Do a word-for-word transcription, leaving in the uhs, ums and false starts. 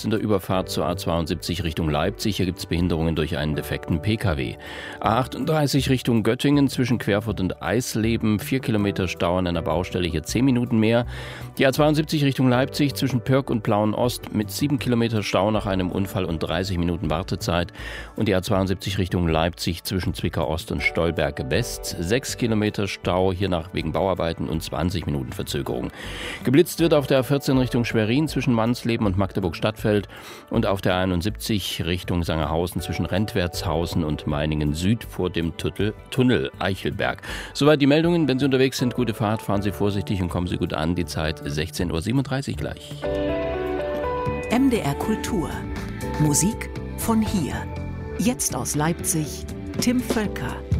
in der Überfahrt zur A zweiundsiebzig Richtung Leipzig. Hier gibt es Behinderungen durch einen defekten Pkw. A achtunddreißig Richtung Göttingen zwischen Querfurt und Eisleben. Vier Kilometer Stau an einer Baustelle, hier zehn Minuten mehr. Die A zweiundsiebzig Richtung Leipzig zwischen Pörk und Plauen-Ost mit sieben Kilometer Stau nach einem Unfall und dreißig Minuten Wartezeit. Und die A zweiundsiebzig Richtung Leipzig zwischen Zwickau-Ost und Stolberg-West. Sechs Kilometer Stau, hiernach wegen Bauarbeiten und zwanzig Minuten Verzögerung. Geblitzt wird auf der A vierzehn Richtung Schwerin zwischen Mansleben und Magdeburg-Stadtfeld und auf der einundsiebzig Richtung Sangerhausen zwischen Rentwertshausen und Meiningen Süd vor dem Tuttel, Tunnel Eichelberg. Soweit die Meldungen. Wenn Sie unterwegs sind, gute Fahrt, fahren Sie vorsichtig und kommen Sie gut an. Die Zeit sechzehn Uhr siebenunddreißig gleich. M D R Kultur. Musik von hier. Jetzt aus Leipzig, Tim Völker.